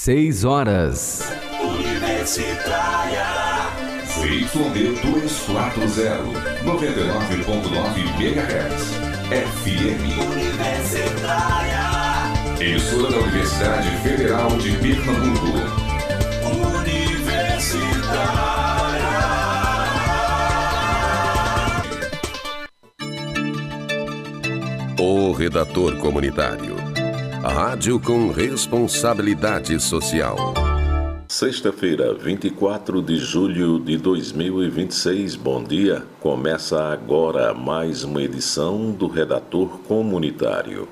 6 horas. Universitária. ZYD 240, 99.9 MHz. FM. Universitária. Emissora da Universidade Federal de Pernambuco. Universitária. O Redator Comunitário. Rádio com responsabilidade social. Sexta-feira, 24 de julho de 2026. Bom dia. Começa agora mais uma edição do Redator Comunitário.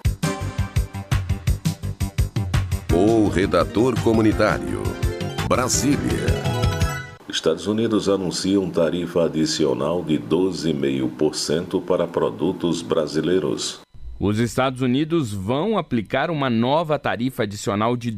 O Redator Comunitário. Brasília. Estados Unidos anunciam tarifa adicional de 12,5% para produtos brasileiros. Os Estados Unidos vão aplicar uma nova tarifa adicional de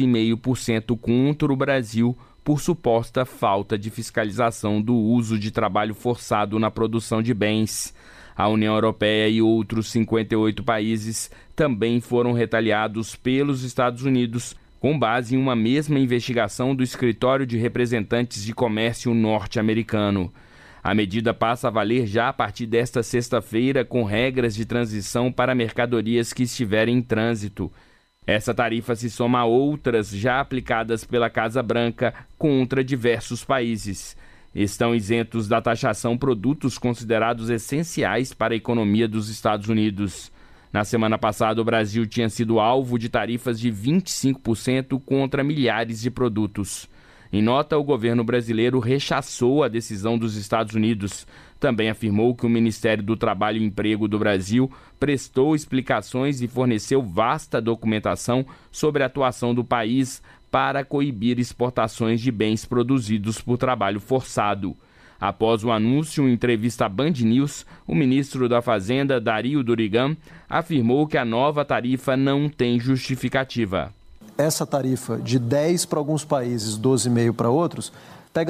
12,5% contra o Brasil por suposta falta de fiscalização do uso de trabalho forçado na produção de bens. A União Europeia e outros 58 países também foram retaliados pelos Estados Unidos, com base em uma mesma investigação do Escritório de Representantes de Comércio norte-americano. A medida passa a valer já a partir desta sexta-feira, com regras de transição para mercadorias que estiverem em trânsito. Essa tarifa se soma a outras já aplicadas pela Casa Branca contra diversos países. Estão isentos da taxação produtos considerados essenciais para a economia dos Estados Unidos. Na semana passada, o Brasil tinha sido alvo de tarifas de 25% contra milhares de produtos. Em nota, o governo brasileiro rechaçou a decisão dos Estados Unidos. Também afirmou que o Ministério do Trabalho e Emprego do Brasil prestou explicações e forneceu vasta documentação sobre a atuação do país para coibir exportações de bens produzidos por trabalho forçado. Após o anúncio em entrevista à Band News, o ministro da Fazenda, Dario Durigan, afirmou que a nova tarifa não tem justificativa. Essa tarifa de 10 para alguns países, 12,5 para outros, pega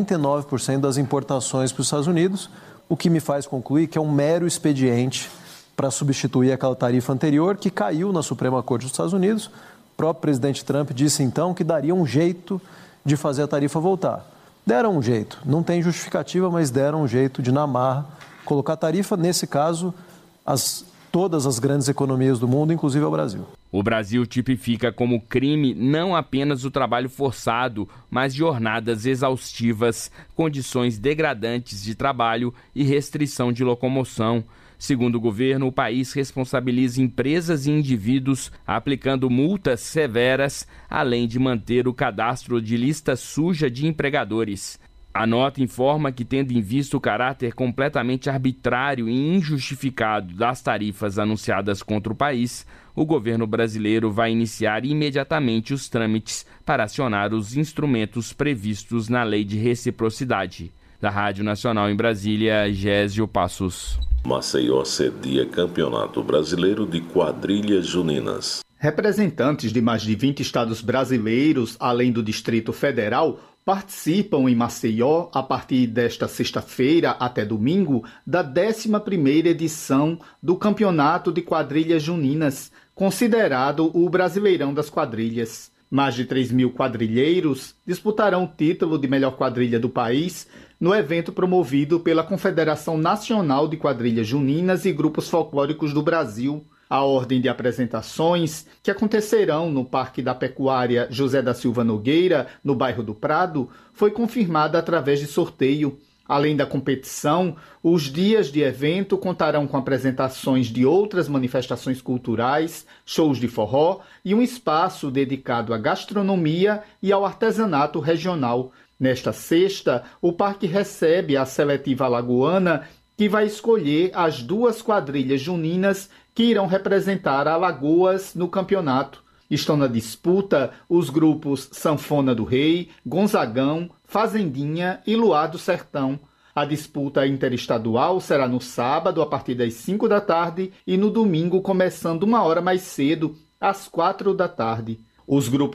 99% das importações para os Estados Unidos, o que me faz concluir que é um mero expediente para substituir aquela tarifa anterior que caiu na Suprema Corte dos Estados Unidos. O próprio presidente Trump disse então que daria um jeito de fazer a tarifa voltar. Deram um jeito, não tem justificativa, mas deram um jeito de, na marra, colocar a tarifa, nesse caso, todas as grandes economias do mundo, inclusive o Brasil. O Brasil tipifica como crime não apenas o trabalho forçado, mas jornadas exaustivas, condições degradantes de trabalho e restrição de locomoção. Segundo o governo, o país responsabiliza empresas e indivíduos aplicando multas severas, além de manter o cadastro de lista suja de empregadores. A nota informa que, tendo em vista o caráter completamente arbitrário e injustificado das tarifas anunciadas contra o país, o governo brasileiro vai iniciar imediatamente os trâmites para acionar os instrumentos previstos na Lei de Reciprocidade. Da Rádio Nacional em Brasília, Gésio Passos. Maceió cedia Campeonato Brasileiro de Quadrilhas Juninas. Representantes de mais de 20 estados brasileiros, além do Distrito Federal, participam em Maceió, a partir desta sexta-feira até domingo, da 11ª edição do Campeonato de Quadrilhas Juninas, considerado o Brasileirão das Quadrilhas. Mais de 3.000 quadrilheiros disputarão o título de melhor quadrilha do país no evento promovido pela Confederação Nacional de Quadrilhas Juninas e Grupos Folclóricos do Brasil. A ordem de apresentações, que acontecerão no Parque da Pecuária José da Silva Nogueira, no bairro do Prado, foi confirmada através de sorteio. Além da competição, os dias de evento contarão com apresentações de outras manifestações culturais, shows de forró e um espaço dedicado à gastronomia e ao artesanato regional. Nesta sexta, o parque recebe a seletiva alagoana, que vai escolher as 2 quadrilhas juninas que irão representar Alagoas no campeonato. Estão na disputa os grupos Sanfona do Rei, Gonzagão, Fazendinha e Luar do Sertão. A disputa interestadual será no sábado, a partir das 5 da tarde, e no domingo, começando 1 hora mais cedo, às 4 da tarde. Os grupos